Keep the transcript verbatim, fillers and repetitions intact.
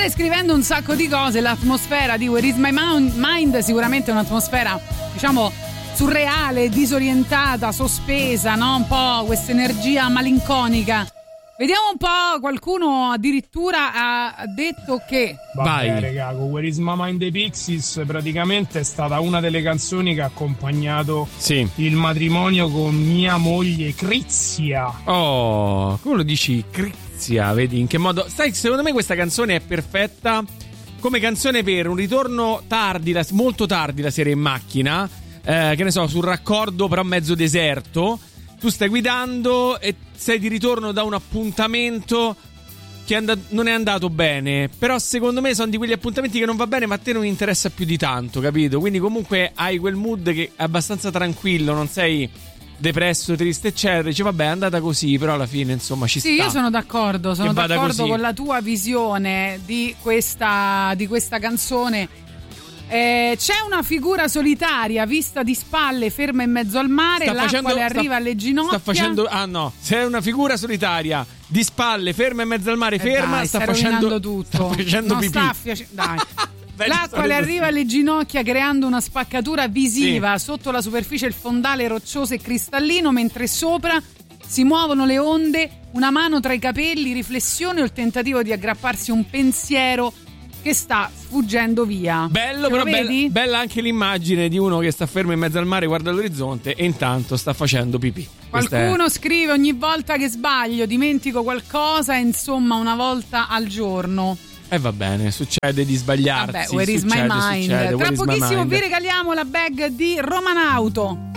State scrivendo un sacco di cose. L'atmosfera di Where is my mind sicuramente è un'atmosfera, diciamo, surreale, disorientata, sospesa, no? Un po' questa energia malinconica. Vediamo un po', qualcuno addirittura ha detto che Vabbè, Vai. regà, con Where is my mind dei Pixies praticamente è stata una delle canzoni che ha accompagnato Sì. il matrimonio con mia moglie Crizia. Oh, come lo dici? Crizia, vedi in che modo. Sai, secondo me questa canzone è perfetta come canzone per un ritorno tardi, la- molto tardi la sera in macchina, eh, che ne so, sul raccordo però mezzo deserto. Tu stai guidando e sei di ritorno da un appuntamento che è and- non è andato bene, però secondo me sono di quegli appuntamenti che non va bene ma a te non interessa più di tanto, capito? Quindi comunque hai quel mood che è abbastanza tranquillo, non sei depresso, triste eccetera, dici vabbè è andata così, però alla fine insomma ci sì, sta. io sono d'accordo, sono Che vada d'accordo così. con la tua visione di questa, di questa canzone. Eh, c'è una figura solitaria vista di spalle, ferma in mezzo al mare, Sta l'acqua facendo- le sta- arriva alle ginocchia. Sta facendo ah no, c'è una figura solitaria di spalle, ferma in mezzo al mare, Eh ferma, dai, sta stai facendo rovinando tutto. Sta facendo non pipì. sta affiac- dai. Beh, L'acqua storia le così. arriva alle ginocchia creando una spaccatura visiva. Sotto la superficie il fondale roccioso e cristallino, mentre sopra si muovono le onde, una mano tra i capelli, riflessione o il tentativo di aggrapparsi a un pensiero che sta sfuggendo via. Bello, Ce lo però bella, vedi? bella anche l'immagine di uno che sta fermo in mezzo al mare, guarda l'orizzonte e intanto sta facendo pipì. Questa è- Qualcuno scrive: ogni volta che sbaglio dimentico qualcosa, insomma una volta al giorno. E eh, va bene, succede di sbagliarsi. Vabbè, where is my succede, mind? succede, Tra where is my pochissimo mind? vi regaliamo la bag di Romanauto.